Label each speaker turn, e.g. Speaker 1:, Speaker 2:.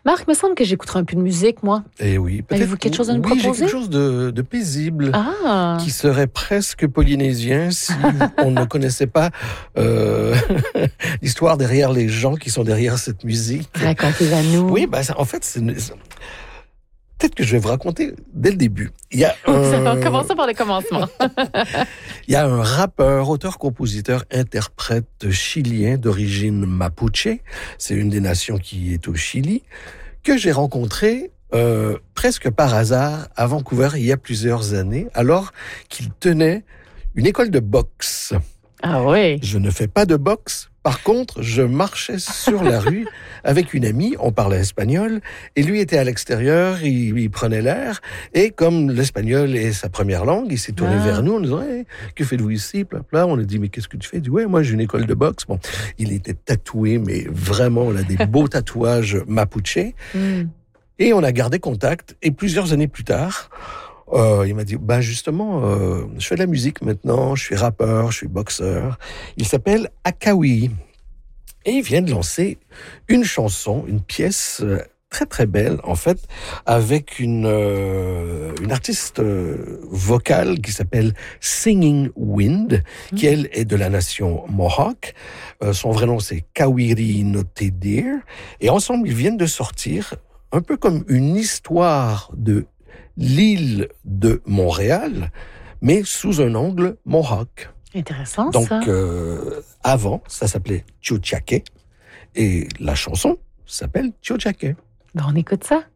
Speaker 1: Marc, il me semble que j'écouterai un peu de musique, moi.
Speaker 2: Eh oui, peut-être.
Speaker 1: Avez-vous quelque chose à nous proposer?
Speaker 2: Oui, j'ai quelque chose de paisible,
Speaker 1: Ah,
Speaker 2: qui serait presque polynésien si on ne connaissait pas euh, l'histoire derrière les gens qui sont derrière cette musique.
Speaker 1: racontez-la nous.
Speaker 2: Oui, en fait, peut-être que je vais vous raconter dès le début.
Speaker 1: Commençons par le commencement.
Speaker 2: Il y a un rappeur, auteur, compositeur, interprète chilien d'origine mapuche. C'est une des nations qui est au Chili, que j'ai rencontré presque par hasard à Vancouver il y a plusieurs années, alors qu'il tenait une école de boxe.
Speaker 1: Ah oui.
Speaker 2: Je ne fais pas de boxe. Par contre, je marchais sur la rue avec une amie, on parlait espagnol, et lui était à l'extérieur, il prenait l'air, et comme l'espagnol est sa première langue, il s'est tourné vers nous en disant hey, « Que faites-vous ici ?» On a dit « Mais qu'est-ce que tu fais ?» Il dit « Ouais, moi j'ai une école de boxe. » Bon, il était tatoué, mais vraiment, on a des beaux tatouages mapuche. Et on a gardé contact, et plusieurs années plus tard, il m'a dit, justement, je fais de la musique maintenant, je suis rappeur, je suis boxeur. Il s'appelle Akawi. Et il vient de lancer une chanson, une pièce très très belle, en fait, avec une artiste vocale qui s'appelle Singing Wind, qui elle est de la nation Mohawk. Son vrai nom c'est Kawiri No Te Deer. Et ensemble, ils viennent de sortir un peu comme une histoire de l'île de Montréal, mais sous un angle Mohawk.
Speaker 1: Intéressant,
Speaker 2: Donc,
Speaker 1: ça.
Speaker 2: avant, ça s'appelait Tiohtià:ke, et la chanson s'appelle Tiohtià:ke.
Speaker 1: On écoute ça.